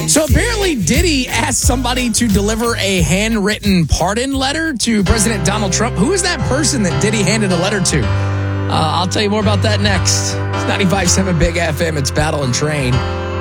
So apparently Diddy asked somebody to deliver a handwritten pardon letter to President Donald Trump. Who is that person that Diddy handed a letter to? I'll tell you more about that next. It's 95.7 Big FM. It's Battle and Train.